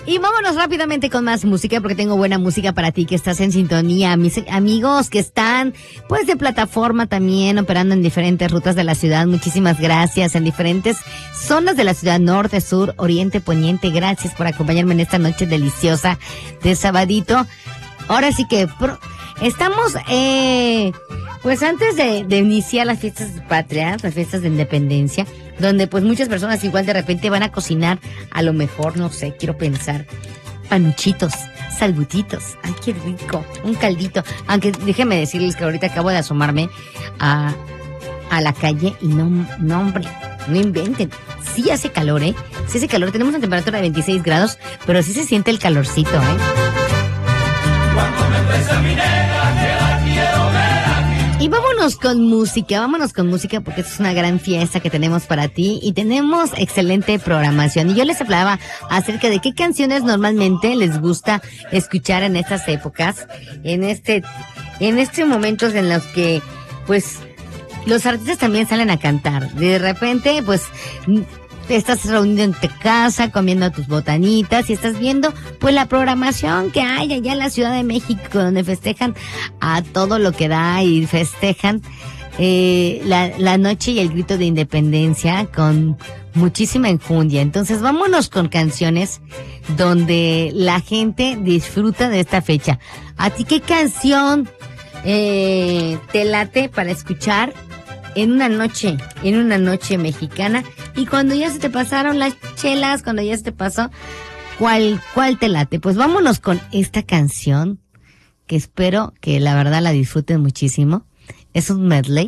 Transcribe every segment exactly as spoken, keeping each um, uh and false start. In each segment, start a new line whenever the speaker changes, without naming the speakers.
Y vámonos rápidamente con más música, porque tengo buena música para ti que estás en sintonía. Mis amigos que están, pues, de plataforma también, operando en diferentes rutas de la ciudad. Muchísimas gracias. En diferentes zonas de la ciudad, norte, sur, oriente, poniente. Gracias por acompañarme en esta noche deliciosa de sabadito. Ahora sí que pro, estamos, eh, pues, antes de, de iniciar las fiestas patrias, las fiestas de independencia, donde pues muchas personas igual de repente van a cocinar, a lo mejor, no sé, quiero pensar, panuchitos, salbutitos, ay, qué rico, un caldito, aunque déjenme decirles que ahorita acabo de asomarme a, a la calle y no, no hombre, no inventen, sí hace calor, eh, sí hace calor, tenemos una temperatura de veintiséis grados, pero sí se siente el calorcito, eh. Cuando me besa mi negra, que la quiero ver aquí. Y vámonos con música, vámonos con música porque es una gran fiesta que tenemos para ti y tenemos excelente programación. Y yo les hablaba acerca de qué canciones normalmente les gusta escuchar en estas épocas, en este, en estos momentos en los que, pues, los artistas también salen a cantar. De repente, pues, estás reunido en tu casa, comiendo tus botanitas y estás viendo, pues, la programación que hay allá en la Ciudad de México, donde festejan a todo lo que da y festejan eh, la, la noche y el grito de independencia con muchísima enjundia. Entonces, vámonos con canciones donde la gente disfruta de esta fecha. ¿A ti qué canción eh, te late para escuchar en una noche, en una noche mexicana? Y cuando ya se te pasaron las chelas, cuando ya se te pasó, ¿cuál, cuál te late? Pues vámonos con esta canción, que espero que la verdad la disfruten muchísimo. Es un medley.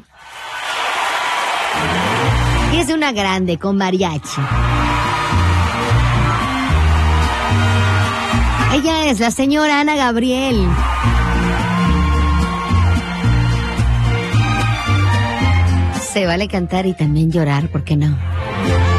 Y es de una grande, con mariachi. Ella es la señora Ana Gabriel. Se vale cantar y también llorar, ¿por qué no?